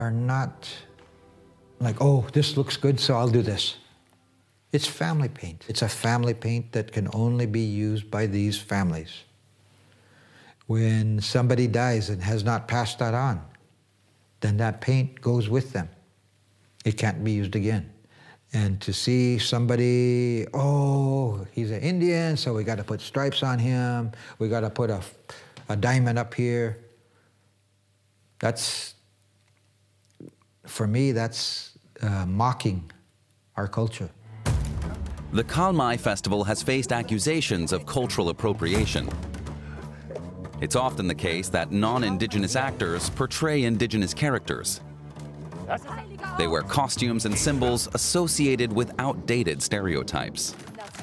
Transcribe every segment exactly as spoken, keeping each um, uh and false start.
are not like, oh, this looks good, so I'll do this. It's family paint. It's a family paint that can only be used by these families. When somebody dies and has not passed that on, then that paint goes with them. It can't be used again. And to see somebody, oh, he's an Indian, so we got to put stripes on him. We got to put a, a diamond up here. That's, for me, that's uh, mocking our culture. The Karl May Festival has faced accusations of cultural appropriation. It's often the case that non-Indigenous actors portray Indigenous characters. They wear costumes and symbols associated with outdated stereotypes.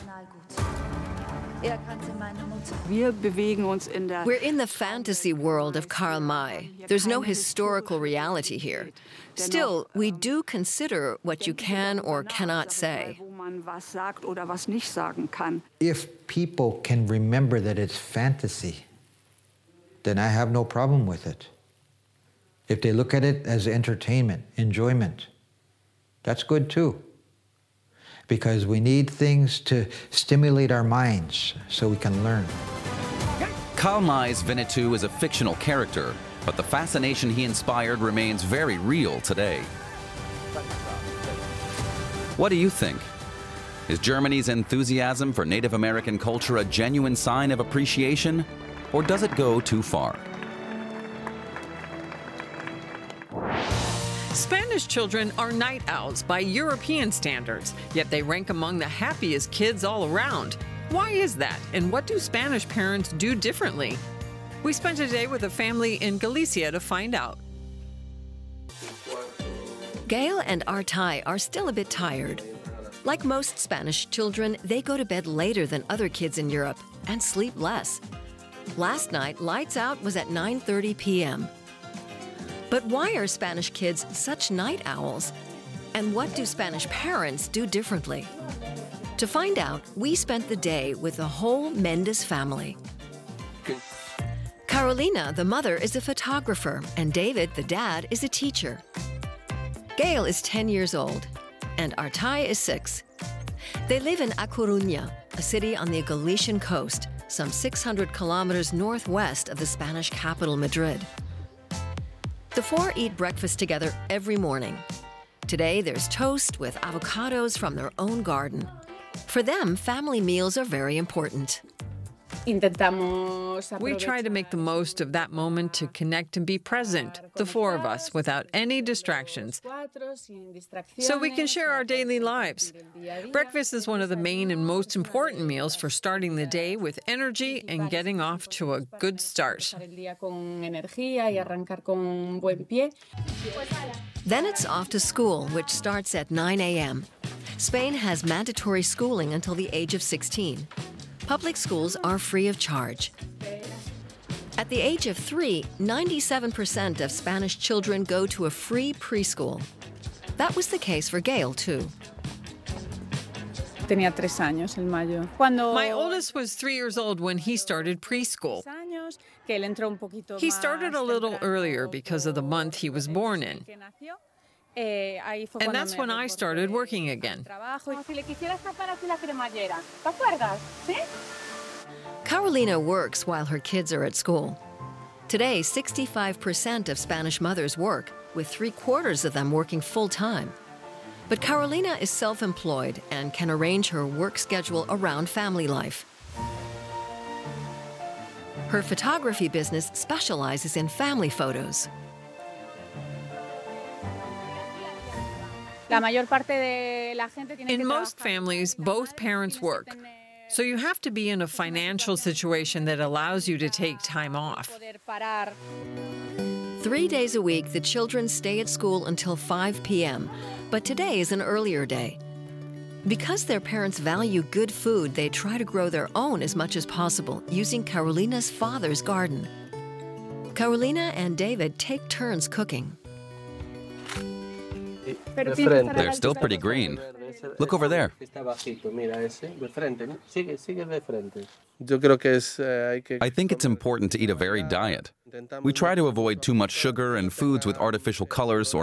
We're in the fantasy world of Karl May. There's no historical reality here. Still, we do consider what you can or cannot say. If people can remember that it's fantasy, then I have no problem with it. If they look at it as entertainment, enjoyment, that's good too. Because we need things to stimulate our minds so we can learn. Karl May's Winnetou is a fictional character, but the fascination he inspired remains very real today. What do you think? Is Germany's enthusiasm for Native American culture a genuine sign of appreciation, or does it go too far? Spanish children are night owls by European standards, yet they rank among the happiest kids all around. Why is that, and what do Spanish parents do differently? We spent a day with a family in Galicia to find out. Gail and Artai are still a bit tired. Like most Spanish children, they go to bed later than other kids in Europe and sleep less. Last night, lights out was at nine thirty p m But why are Spanish kids such night owls? And what do Spanish parents do differently? To find out, we spent the day with the whole Mendes family. Carolina, the mother, is a photographer, and David, the dad, is a teacher. Gail is ten years old, and Artai is six. They live in A Coruña, a city on the Galician coast, some six hundred kilometers northwest of the Spanish capital, Madrid. The four eat breakfast together every morning. Today, there's toast with avocados from their own garden. For them, family meals are very important. We try to make the most of that moment to connect and be present, the four of us, without any distractions, so we can share our daily lives. Breakfast is one of the main and most important meals for starting the day with energy and getting off to a good start. Then it's off to school, which starts at nine a m Spain has mandatory schooling until the age of sixteen. Public schools are free of charge. At the age of three, ninety-seven percent of Spanish children go to a free preschool. That was the case for Gail, too. My oldest was three years old when he started preschool. He started a little earlier because of the month he was born in. And that's when I started working again. Carolina works while her kids are at school. Today, sixty-five percent of Spanish mothers work, with three-quarters of them working full-time. But Carolina is self-employed and can arrange her work schedule around family life. Her photography business specializes in family photos. In most families, both parents work, so you have to be in a financial situation that allows you to take time off. Three days a week, the children stay at school until five p m, but today is an earlier day. Because their parents value good food, they try to grow their own as much as possible, using Carolina's father's garden. Carolina and David take turns cooking. They're still pretty green. Look over there. I think it's important to eat a varied diet. We try to avoid too much sugar and foods with artificial colors or